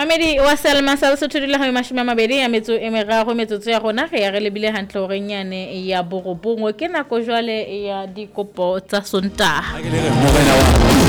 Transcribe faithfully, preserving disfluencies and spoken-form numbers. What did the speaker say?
Mamedi wa Selma Sesotho dile ha mashome a mabedi a metso e meraro metsotso ya rona ge ya re lebile hantle hore nyane ya borobongwe ke nako jwale ya dikopo tsa Sontaga.